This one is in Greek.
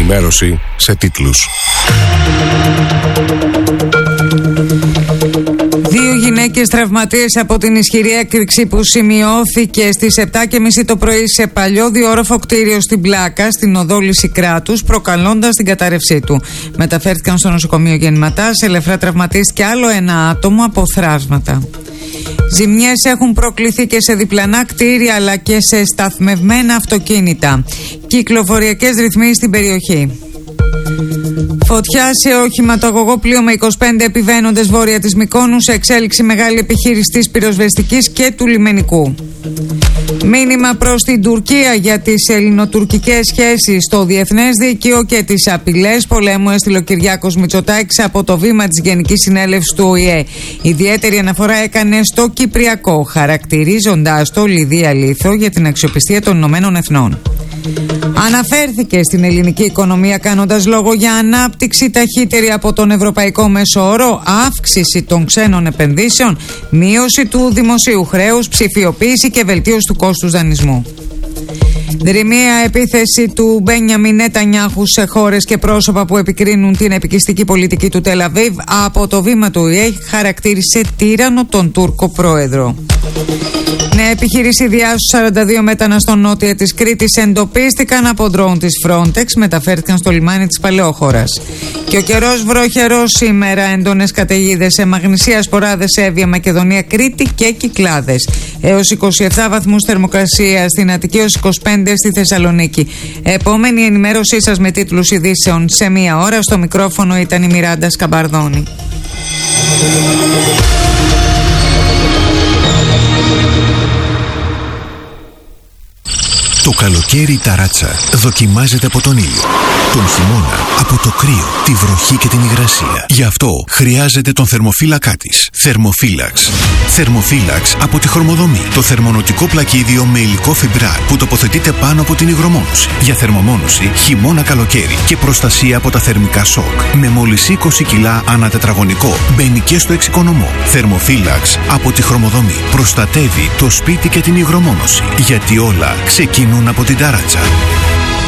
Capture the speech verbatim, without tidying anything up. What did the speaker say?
ενημέρωση σε τίτλους. Δύο γυναίκες τραυματίες από την ισχυρή έκρηξη που σημειώθηκε στις επτά και μισή το πρωί σε παλιό διόροφο κτίριο στην Πλάκα, στην οδό Λυσικράτους, προκαλώντας την κατάρρευσή του. Μεταφέρθηκαν στο νοσοκομείο γεννηματάς, ελαφρά τραυματίστηκε άλλο ένα άτομο από θράσματα. Ζημιές έχουν προκληθεί και σε διπλανά κτίρια αλλά και σε σταθμευμένα αυτοκίνητα. Κυκλοφοριακές ρυθμίσεις στην περιοχή. Φωτιά σε οχηματογωγό πλοίο με είκοσι πέντε επιβαίνοντες βόρεια της Μυκόνου, σε εξέλιξη μεγάλη επιχείρηση της πυροσβεστικής και του λιμενικού. Μήνυμα προς την Τουρκία για τις ελληνοτουρκικές σχέσεις στο διεθνές δίκαιο και τις απειλές πολέμου έστειλε ο Κυριάκος Μητσοτάκης από το βήμα της Γενικής Συνέλευσης του Ο Η Ε. Ιδιαίτερη αναφορά έκανε στο Κυπριακό, χαρακτηρίζοντας το λιδία λίθο για την αξιοπιστία των Ηνωμένων Εθνών. Αναφέρθηκε στην ελληνική οικονομία κάνοντας λόγο για ανάπτυξη ταχύτερη από τον ευρωπαϊκό μέσο όρο, αύξηση των ξένων επενδύσεων, μείωση του δημοσίου χρέους, ψηφιοποίηση και βελτίωση του κόστους δανεισμού. Δρυμία επίθεση του Μπένιαμιν Νετανιάχου σε χώρες και πρόσωπα που επικρίνουν την επικιστική πολιτική του Τελ Αβίβ από το βήμα του Ο Η Ε χαρακτήρισε τύραννο τον Τούρκο πρόεδρο. Νέα επιχείρηση διάσωσης σαράντα δύο μεταναστών νότια της Κρήτης εντοπίστηκαν από ντρόουν της Frontex, μεταφέρθηκαν στο λιμάνι της Παλαιόχωρας. Και ο καιρός βροχερός σήμερα, έντονες καταιγίδες σε Μαγνησία, Σποράδες, Εύβοια, Μακεδονία, Κρήτη και Κυκλάδες. Έως είκοσι επτά βαθμούς θερμοκρασία στην Αττική, έως είκοσι πέντε στη Θεσσαλονίκη. Επόμενη ενημέρωσή σας με τίτλους ειδήσεων σε μία ώρα. Στο μικρόφωνο ήταν η Μιράντα Σκαμπαρδόνη. Το καλοκαίρι η ταράτσα δοκιμάζεται από τον ήλιο, τον χειμώνα από το κρύο, τη βροχή και την υγρασία. Γι' αυτό χρειάζεται τον θερμοφύλακά της. Θερμοφύλαξ. Θερμοφύλαξ από τη Χρωμοδομή. Το θερμονοτικό πλακίδιο με υλικό φιμπράρ που τοποθετείται πάνω από την υγρομόνωση. Για θερμομόνωση χειμώνα καλοκαίρι και προστασία από τα θερμικά σοκ. Με μόλις είκοσι κιλά ανά τετραγωνικό. Μπαίνει και στο εξοικονομό. Θερμοφύλαξ από τη Χρωμοδομή. Προστατεύει το σπίτι και την υγρομόνωση. Γιατί όλα ξεκινούν από την ταράτσα.